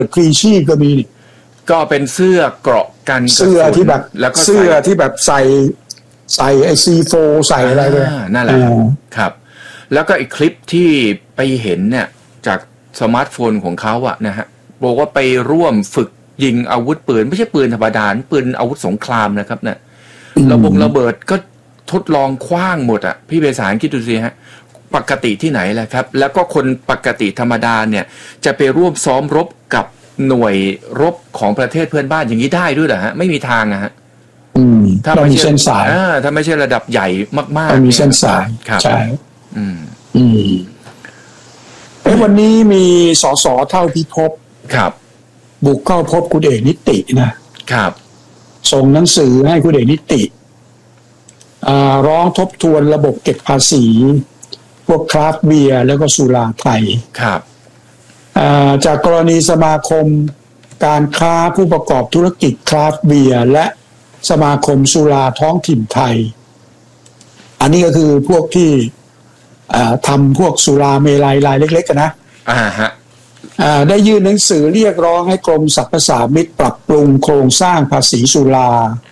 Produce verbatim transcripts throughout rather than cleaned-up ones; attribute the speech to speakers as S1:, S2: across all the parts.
S1: คลีชีพก็มี
S2: ก็เป็นเสื้อเกราะกัน
S1: เสื้อที่แบบแล้วก็เสื้อที่แบบใส่ใส่ไอซีโฟใส่อะไรไป
S2: นั่นแหละครับแล้วก็อีกคลิปที่ไปเห็นเนี่ยจากสมาร์ทโฟนของเขาอะนะฮะบอกว่าไปร่วมฝึกยิงอาวุธปืนไม่ใช่ปืนธรรมดาปืนอาวุธสงครามนะครับเนี่ยระบงระเบิดก็ทดลองคว้างหมดอะพี่เบสารคิดดูสิฮะปกติที่ไหนแหละครับแล้วก็คนปกติธรรมดาเนี่ยจะไปร่วมซ้อมรบกับหน่วยรบของประเทศเพื่อนบ้านอย่างนี้ได้ด้วยเหรอฮะไม่มีทางนะฮะ
S1: ถ้าไม่ใช่เส้นสาย
S2: ถ้าไม่ใช่ระดับใหญ่มาก
S1: ๆมีเส้นสายใช่
S2: อืม
S1: อืมไอ้วันนี้มีสสเท่าพิภพ
S2: ครับ
S1: บุกเข้าพบคุณเอกนิตินะครับส่งหนังสือให้คุณเอกนิติอ่าร้องทบทวนระบบเก็บภาษีพวกคราฟต์เบียร์แล้วก็สุราไทย
S2: ครับ
S1: อ่าจากกรณีสมาคมการค้าผู้ประกอบธุรกิจคราฟต์เบียร์และสมาคมสุราท้องถิ่นไทยอันนี้ก็คือพวกที่ทำพวกสุราเมลัยรายเล็กๆกันนะ
S2: อ่าฮะ
S1: ได้ยื่นหนังสือเรียกร้องให้กรมสรรพสามิตปรับปรุงโครงสร้างภาษีสุรา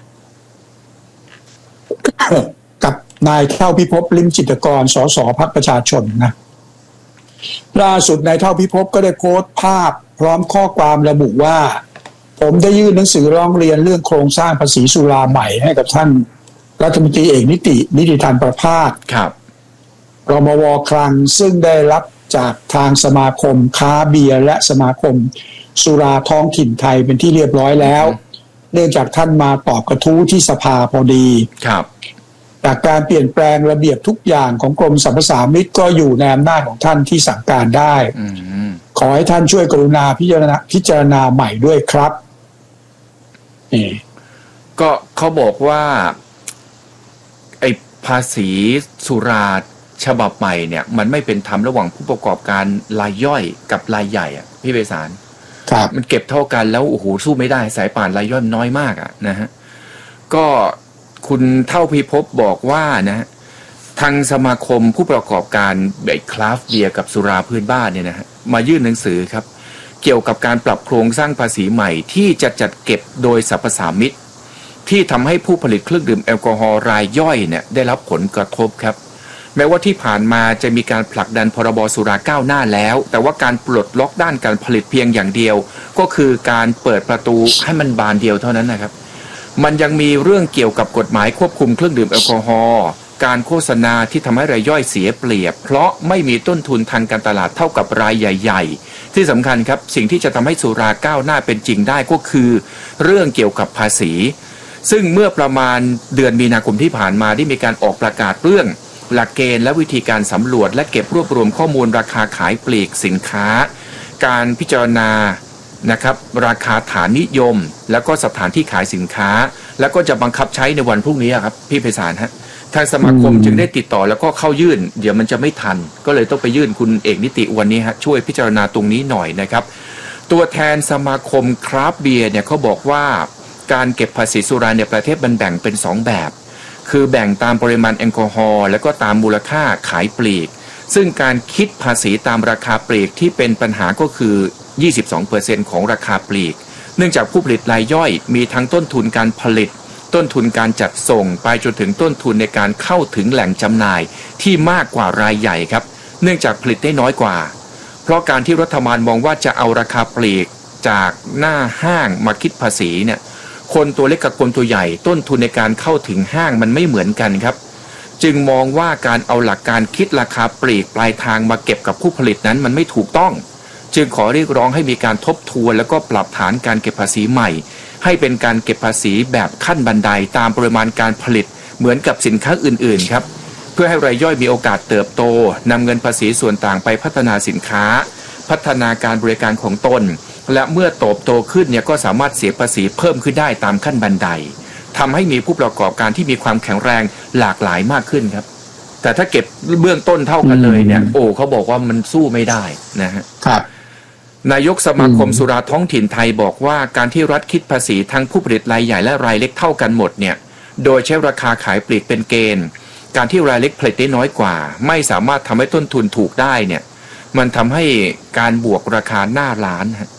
S1: กับนายเท่าพิภพลิ้มจิตรกรสสพรรคประชาชนนะล่าสุดนายเท่าพิภพก็ได้โพสต์ภาพพร้อมข้อความระบุว่าผมได้ยื่นหนังสือร้องเรียนเรื่องโครงสร้างภาษีสุราใหม่ให้กับท่านรัฐมนตรีเอกนิตินิติธรรมประภาส
S2: ครับ
S1: รมว.คลังซึ่งได้รับจากทางสมาคมค้าเบียร์และสมาคมสุราท้องถิ่นไทยเป็นที่เรียบร้อยแล้วเนื่องจากท่านมาตอบกระทู้ที่สภาพอดี
S2: ครับ
S1: จากการเปลี่ยนแปลงระเบียบทุกอย่างของกรมสรรพสามิตก็อยู่ในอำนาจของท่านที่สั่งการได้ขอให้ท่านช่วยกรุณาพิจารณาพิจารณาใหม่ด้วยครับนี่
S2: ก็เขาบอกว่าไอ้ภาษีสุราฉบับใหม่เนี่ยมันไม่เป็นธรรมระหว่างผู้ประกอบการรายย่อยกับรายใหญ่อ่ะพี่เบสาร
S1: ครับ
S2: มันเก็บเท่ากันแล้วโอ้โหสู้ไม่ได้สายป่านรายย่อยน้อยมากอ่ะนะฮะก็คุณเท่าพิภพบอกว่านะทางสมาคมผู้ประกอบการแบบคราฟต์เบียร์กับสุราพื้นบ้านเนี่ยนะฮะมายื่นหนังสือครับเกี่ยวกับการปรับโครงสร้างภาษีใหม่ที่จะจัดเก็บโดยสรรพสามิตที่ทำให้ผู้ผลิตเครื่องดื่มแอลกอฮอล์รายย่อยเนี่ยได้รับผลกระทบครับแม้ว่าที่ผ่านมาจะมีการผลักดันพรบสุราก้าวหน้าแล้วแต่ว่าการปลดล็อกด้านการผลิตเพียงอย่างเดียวก็คือการเปิดประตูให้มันบานเดียวเท่านั้นนะครับมันยังมีเรื่องเกี่ยวกับกฎหมายควบคุมเครื่องดื่มแอลกอฮอล์การโฆษณาที่ทำให้รายย่อยเสียเปรียบเพราะไม่มีต้นทุนทางการตลาดเท่ากับรายใหญ่ๆที่สำคัญครับสิ่งที่จะทำให้สุราก้าวหน้าเป็นจริงได้ก็คือเรื่องเกี่ยวกับภาษีซึ่งเมื่อประมาณเดือนมีนาคมที่ผ่านมาได้มีการออกประกาศเรื่องหลักเกณฑ์และวิธีการสำรวจและเก็บรวบรวมข้อมูลราคาขายปลีกสินค้าการพิจารณานะครับราคาฐานนิยมแล้วก็สถานที่ขายสินค้าแล้วก็จะบังคับใช้ในวันพรุ่งนี้ครับพี่ไพศาลฮะทางสมาคมจึงได้ติดต่อแล้วก็เข้ายื่นเดี๋ยวมันจะไม่ทันก็เลยต้องไปยื่นคุณเอกนิติวันนี้ฮะช่วยพิจารณาตรงนี้หน่อยนะครับตัวแทนสมาคมคราฟต์เบียร์เนี่ยเขาบอกว่าการเก็บภาษีสุราในประเทศมันแบ่งเป็นสองแบบคือแบ่งตามปริมาณแอลกอฮอล์แล้วก็ตามมูลค่าขายปลีกซึ่งการคิดภาษีตามราคาปลีกที่เป็นปัญหาก็คือ ยี่สิบสองเปอร์เซ็นต์ ของราคาปลีกเนื่องจากผู้ผลิตรายย่อยมีทั้งต้นทุนการผลิตต้นทุนการจัดส่งไปจนถึงต้นทุนในการเข้าถึงแหล่งจำหน่ายที่มากกว่ารายใหญ่ครับเนื่องจากผลิตได้น้อยกว่าเพราะการที่รัฐบาลมองว่าจะเอาราคาปลีกจากหน้าห้างมาคิดภาษีเนี่ยคนตัวเล็กกับคนตัวใหญ่ต้นทุนในการเข้าถึงห้างมันไม่เหมือนกันครับจึงมองว่าการเอาหลักการคิดราคาปลีกปลายทางมาเก็บกับผู้ผลิตนั้นมันไม่ถูกต้องจึงขอเรียกร้องให้มีการทบทวนแล้วก็ปรับฐานการเก็บภาษีใหม่ให้เป็นการเก็บภาษีแบบขั้นบันไดตามปริมาณการผลิตเหมือนกับสินค้าอื่นๆครับเพื่อให้รายย่อยมีโอกาสเติบโตนำเงินภาษีส่วนต่างไปพัฒนาสินค้าพัฒนาการบริการของตนและเมื่อโตบโตขึ้นเนี่ยก็สามารถเสียภาษีเพิ่มขึ้นได้ตามขั้นบันไดทำให้มีผู้ประกอบการที่มีความแข็งแรงหลากหลายมากขึ้นครับแต่ถ้าเก็บเบื้องต้นเท่ากันเลยเนี่ยโอ้เขาบอกว่ามันสู้ไม่ได้นะฮะ
S1: ครับ
S2: นายกสมาคมสุราท้องถิ่นไทยบอกว่าการที่รัฐคิดภาษีทั้งผู้ผลิตรายใหญ่และรายเล็กเท่ากันหมดเนี่ยโดยใช้ราคาขายปลีกเป็นเกณฑ์การที่รายเล็กผลิตได้น้อยกว่าไม่สามารถทำให้ต้นทุนถูกได้เนี่ยมันทำให้การบวกราคาหน้าร้านฮะ